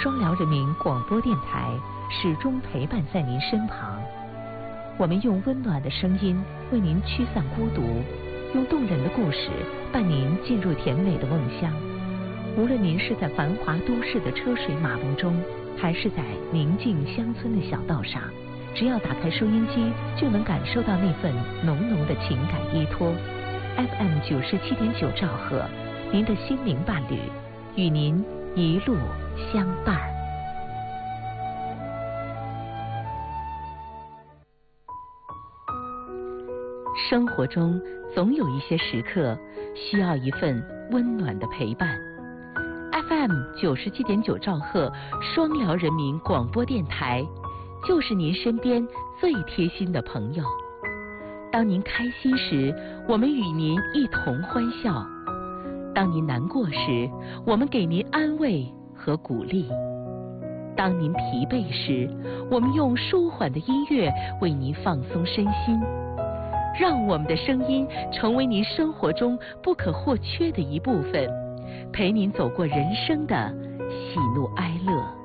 双辽人民广播电台始终陪伴在您身旁。我们用温暖的声音为您驱散孤独，用动人的故事伴您进入甜美的梦乡。无论您是在繁华都市的车水马龙中，还是在宁静乡村的小道上，只要打开收音机，就能感受到那份浓浓的情感依托。FM 97.9兆赫，您的心灵伴侣，与您一路相伴。生活中总有一些时刻需要一份温暖的陪伴。FM 97.9兆赫双辽人民广播电台，就是您身边最贴心的朋友。当您开心时，我们与您一同欢笑；当您难过时，我们给您安慰和鼓励；当您疲惫时，我们用舒缓的音乐为您放松身心。让我们的声音成为您生活中不可或缺的一部分，陪您走过人生的喜怒哀乐。